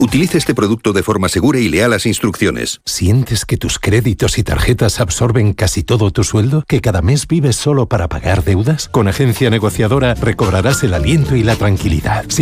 Utilice este producto de forma segura y lea las instrucciones. ¿Sientes que tus créditos y tarjetas absorben casi todo tu sueldo? ¿Que cada mes vives solo para pagar deudas? Con Agencia Negociadora recobrarás el aliento y la tranquilidad.